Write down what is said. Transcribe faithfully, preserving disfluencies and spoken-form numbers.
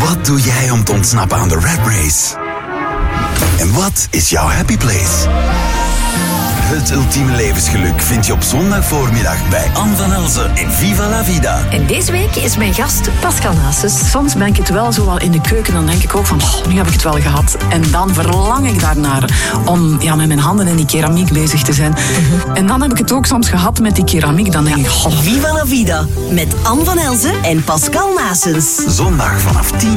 Wat doe jij om te ontsnappen aan de rat race? En wat is jouw happy place? Het ultieme levensgeluk vind je op zondagvoormiddag bij Anne van Elzen in Viva la Vida. En deze week is mijn gast Pascal Naessens. Soms ben ik het wel zo wel in de keuken, dan denk ik ook van, oh, nu heb ik het wel gehad. En dan verlang ik daarnaar om ja, met mijn handen in die keramiek bezig te zijn. Uh-huh. En dan heb ik het ook soms gehad met die keramiek. Dan denk ik, oh. Viva la Vida met Anne van Elzen en Pascal Naessens. Zondag vanaf tien